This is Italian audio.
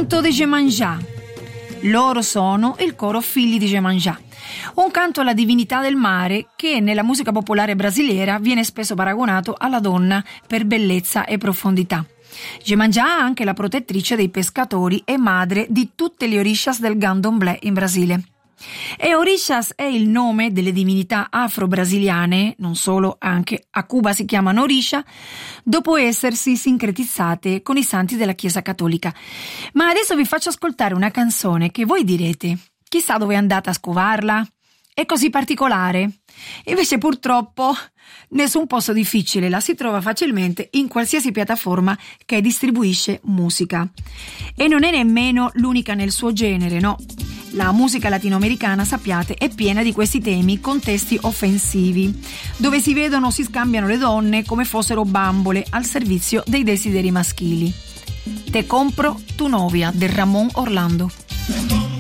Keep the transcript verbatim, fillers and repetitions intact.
Canto de Jemanjá. Loro sono il coro Figli di Jemanjá, un canto alla divinità del mare che nella musica popolare brasiliera viene spesso paragonato alla donna per bellezza e profondità. Jemanjá è anche la protettrice dei pescatori e madre di tutte le orishas del Candomblé in Brasile. E Orishas è il nome delle divinità afro-brasiliane, non solo, anche a Cuba si chiamano Orisha, dopo essersi sincretizzate con i santi della Chiesa Cattolica. Ma adesso vi faccio ascoltare una canzone che voi direte, chissà dove è andata a scovarla? È così particolare. Invece purtroppo nessun posto difficile, la si trova facilmente in qualsiasi piattaforma che distribuisce musica. E non è nemmeno l'unica nel suo genere, no? La musica latinoamericana, sappiate, è piena di questi temi con testi offensivi, dove si vedono si scambiano le donne come fossero bambole al servizio dei desideri maschili. Te compro tu novia del Ramon Orlando.